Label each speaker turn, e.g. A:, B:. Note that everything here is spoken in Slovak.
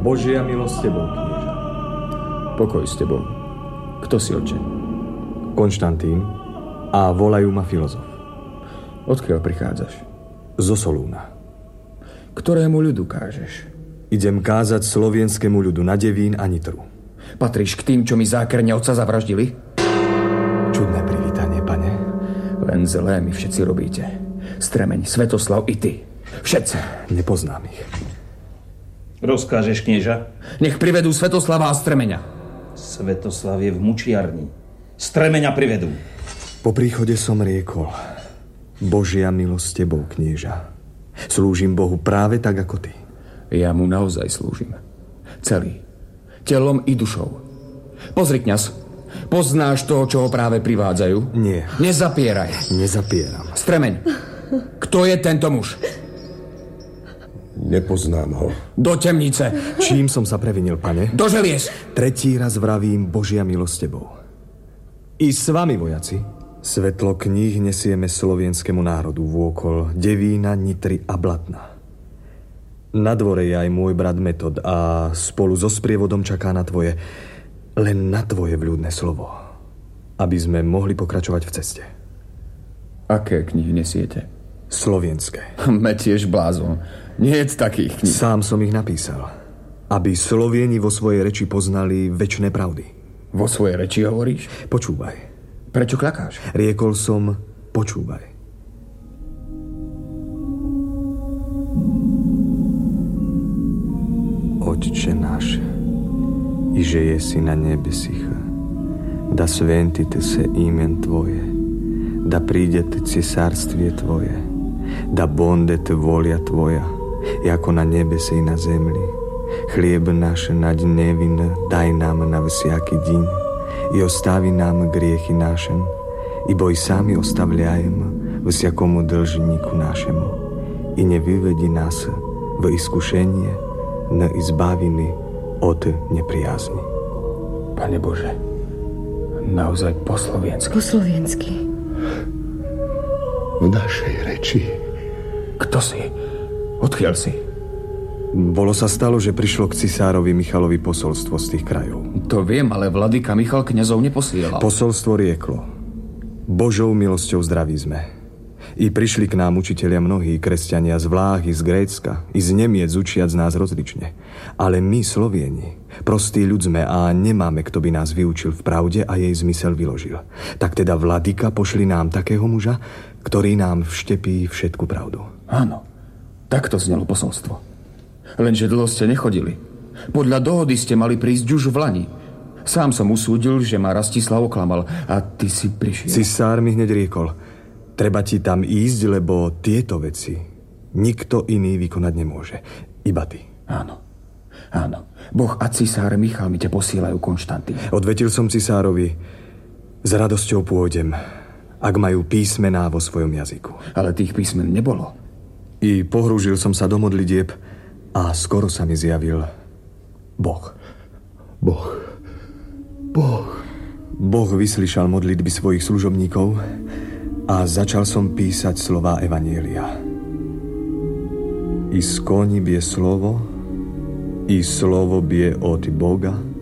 A: Božia milosť s tebou, knieža.
B: Pokoj s tebou. Kto si, otče?
A: Konštantín a volajú ma filozof.
B: Odkiaľ prichádzaš?
A: Zo Solúna.
B: Ktorému ľudu kážeš?
A: Idem kázať slovienskému ľudu na Devín a Nitru.
B: Patríš k tým, čo mi zákerne otca zavraždili?
A: Čudné privítanie, pane.
B: Len zlé mi všetci robíte. Stremeň, Svetoslav i ty. Všetci.
A: Nepoznám ich.
C: Rozkážeš, knieža?
B: Nech privedú Svetoslava a Stremeňa.
C: Svetoslav je v mučiarni. Stremeňa privedú.
A: Po príchode som riekol: Božia milosť s tebou, knieža. Slúžim Bohu práve tak, ako ty.
B: Ja mu naozaj slúžim. Celý. Telom i dušou. Pozri, kňaz. Poznáš toho, čo ho práve privádzajú?
A: Nie.
B: Nezapieraj.
A: Nezapieram.
B: Stremeň. Kto je tento muž?
D: Nepoznám ho.
B: Do temnice.
A: Čím som sa previnil, pane?
B: Do želiez.
A: 3. raz vravím: Božia milosť s tebou. I s vami, vojaci. Svetlo kníh nesieme slovienskému národu vôkol Devína, Nitry a Blatna. Na dvore je aj môj brat Metod a spolu so sprievodom čaká na tvoje, len na tvoje vľúdne slovo, aby sme mohli pokračovať v ceste.
B: Aké knihy nesiete?
A: Slovenské.
B: Metieš blázon. Nie je takých kníh.
A: Sám som ich napísal, aby Slovieni vo svojej reči poznali večné pravdy.
B: Vo svojej reči hovoríš?
A: Počúvaj.
B: Prečo klakáš?
A: Riekol som: počúvaj. Otče náš, iže jesi na nebesích, da sventite se imen Tvoje, da prídete cesarstwie Tvoje, da bondete volja Tvoja, jako na nebese i na zemlji. Chlijeb naš na dnevin daj nam na vsjaki din i ostavi nam grijehi našem, ibo i sami ostavljajemo vsjakomu dlžniku našemu. I ne vyvedi nás v iskušenje, ne izbavini od neprijazni.
B: Pane Bože, naozaj po slovensky.
E: Po slovensky.
D: V našej reči.
B: Kto si? Odkiaľ si?
A: Bolo sa stalo, že prišlo k cisárovi Michalovi posolstvo z tých krajov.
B: To viem, ale vladyka Michal kňazov neposielal.
A: Posolstvo rieklo: Božou milosťou zdraví sme. I prišli k nám učitelia mnohí, kresťania z Vláhy, z Grécka, i z Nemiec, učiac nás rozlične. Ale my, Slovieni, prostý ľud sme a nemáme, kto by nás vyučil v pravde a jej zmysel vyložil. Tak teda vladyka pošli nám takého muža, ktorý nám vštepí všetku pravdu.
B: Áno, takto znelo posolstvo. Lenže dlho ste nechodili. Podľa dohody ste mali prísť už v lani. Sám som usúdil, že ma Rastislav oklamal a ty si prišiel.
A: Cisár mi hneď riekol: treba ti tam ísť, lebo tieto veci nikto iný vykonať nemôže. Iba ty.
B: Áno, áno. Boh a cisár Michal mi ťa posielajú, Konštantín.
A: Odvetil som cisárovi: s radosťou pôjdem, ak majú písmená vo svojom jazyku.
B: Ale tých písmen nebolo.
A: I pohrúžil som sa do modlitieb a skoro sa mi zjavil Boh. Boh vyslyšal modlitby svojich služobníkov a začal som písať slová Evanjelia. I z koní bie slovo, i slovo bie od Boga,